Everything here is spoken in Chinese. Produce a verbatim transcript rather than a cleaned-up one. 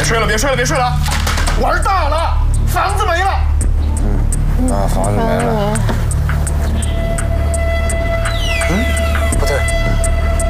别睡了，别睡了，别睡了，玩大了，房子没了。 嗯，啊，房子没